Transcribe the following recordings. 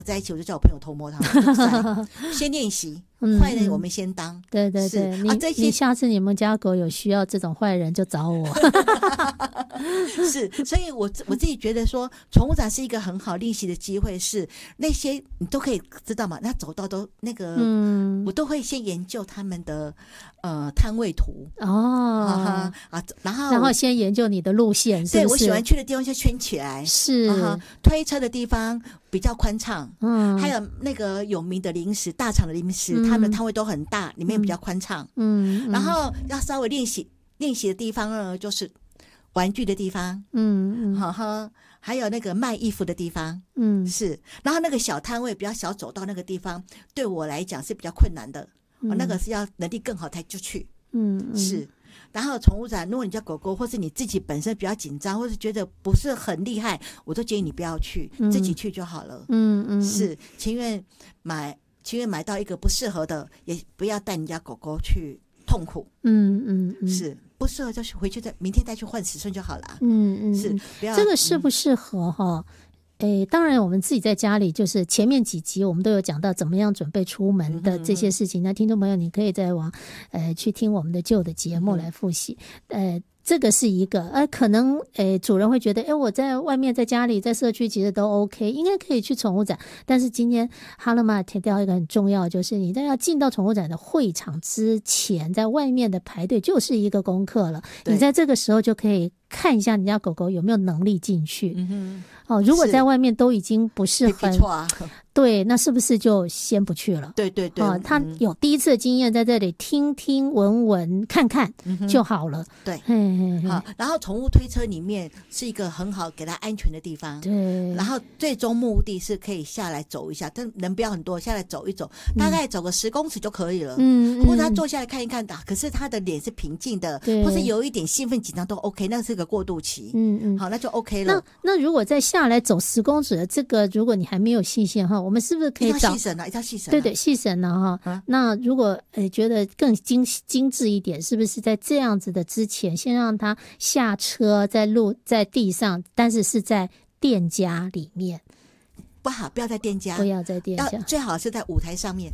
在一起，我就叫我朋友偷摸他们，先练习。坏人我们先当， 对对对，你下次你们家狗有需要这种坏人就找我。 是，所以我自己觉得说，宠物展是一个很好练习的机会，是那些你都可以知道嘛，那走到都那个，我都会先研究他们的摊位图哦， 然后先研究你的路线，是不是？ 对，我喜欢去的地方就圈起来， 是推车的地方比较宽敞，还有那个有名的零食，大厂的零食，他们的摊位都很大，里面比较宽敞，然后要稍微练习的地方呢，就是玩具的地方，还有那个卖衣服的地方，是，然后那个小摊位比较小，走到那个地方对我来讲是比较困难的，那个是要能力更好才就去，是。然后宠物展，如果你家狗狗或是你自己本身比较紧张，或是觉得不是很厉害，我都建议你不要去，自己去就好了。是情愿买到一个不适合的，也不要带你家狗狗去痛苦。是不适合就回去明天再去换尺寸就好了。是不要这个适不适合哈？当然我们自己在家里就是前面几集我们都有讲到怎么样准备出门的这些事情，那听众朋友你可以再往去听我们的旧的节目来复习。这个是一个可能主人会觉得我在外面在家里在社区其实都 OK， 应该可以去宠物展，但是今天哈勒玛提到一个很重要，就是你在要进到宠物展的会场之前，在外面的排队就是一个功课了，你在这个时候就可以看一下你家狗狗有没有能力进去。如果在外面都已经不是很对，那是不是就先不去了？ 对对对， 他有第一次的经验，在这里听听闻闻看看就好了。 对，好。然后宠物推车里面是一个很好给它安全的地方。 对。 然后最终目的是可以下来走一下，但人不要很多，下来走一走，大概走个10公尺就可以了。或者他坐下来看一看，可是他的脸是平静的，或是有一点兴奋紧张都 OK， 那是个过渡期。好，那就 OK 了。 那如果再下来走10公尺的这个，如果你还没有细线哈，我们是不是可以找细绳啊？一定要细绳。 对对，细绳了哈。那如果觉得更精致一点，是不是在这样子的之前，先让他下车，在地上，但是是在店家里面？ 不好，不要在店家， 不要在店家， 最好是在舞台上面。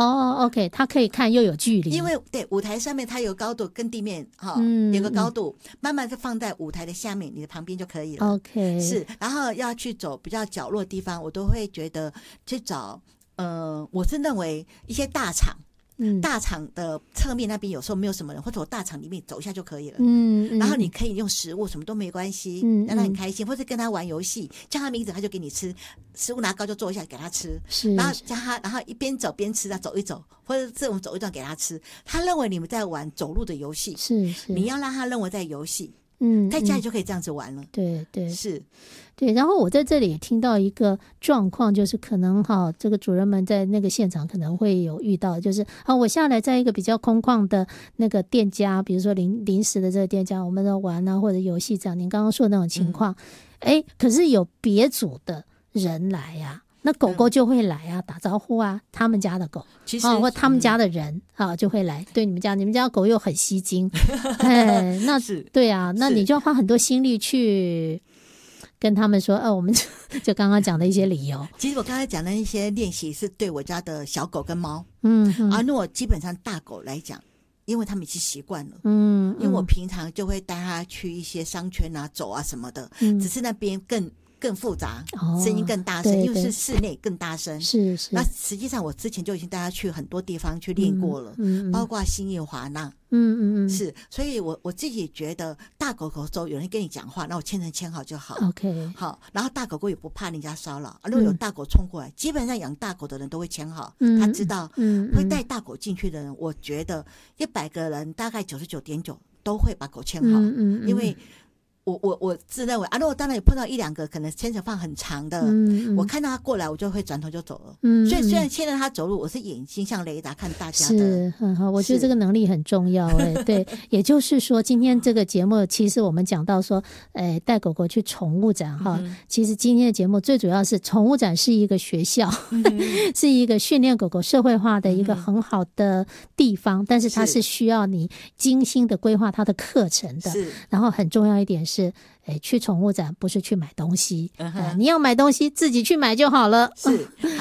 OK， 他可以看又有距离， 因为对舞台上面它有高度，跟地面有个高度，慢慢就放在舞台的下面，你的旁边就可以了。 OK， 是，然后要去走比较角落的地方，我都会觉得去找我是认为一些大场。大场的侧面那边有时候没有什么人，或者我大场里面走一下就可以了。然后你可以用食物，什么都没关系，让他很开心，或者跟他玩游戏，叫他名字他就给你吃，食物拿高就坐一下给他吃，然后叫他，然后一边走边吃，他走一走，或者是我们走一段给他吃。他认为你们在玩走路的游戏， 是你要让他认为在游戏。在家里就可以这样子玩了。 对对， 是， 对。然后我在这里也听到一个状况，就是可能这个主人们在那个现场可能会有遇到，就是我下来在一个比较空旷的那个店家，比如说临时的这个店家，我们在玩啊或者游戏这样，您刚刚说的那种情况，可是有别组的人来呀。那狗狗就会来啊，打招呼啊，他们家的狗， 其实或他们家的人就会来。对你们家狗又很吸睛，那是对啊，那你就要花很多心力去跟他们说，我们就刚刚讲的一些理由。 其实我刚才讲的一些练习是对我家的小狗跟猫，如果基本上大狗来讲，因为他们已经习惯了，因为我平常就会带它去一些商圈啊走啊什么的，只是那边更复杂，声音更大声，因为是室内更大声。 是。 那实际上我之前就已经带他去很多地方去练过了，包括新义华那。是，所以我自己觉得大狗狗走有人跟你讲话，那我牵好就好。 OK， 好，然后大狗狗也不怕人家骚扰，如果有大狗冲过来，基本上养大狗的人都会牵好，他知道，会带大狗进去的人，我觉得100个人大概99.9都会把狗牵好，因为。我自认为如果当然也碰到1-2个可能牵扯放很长的，我看到他过来，我就会转头就走了。所以虽然牵着他走路，我是眼睛像雷达看大家的。 是很好，我觉得这个能力很重要。对，也就是说，今天这个节目其实我们讲到说，带狗狗去宠物展其实今天的节目最主要是宠物展是一个学校，是一个训练狗狗社会化的一个很好的地方，但是它是需要你精心的规划它的课程的。然后很重要一点是。去宠物展不是去买东西，你要买东西自己去买就好了。 是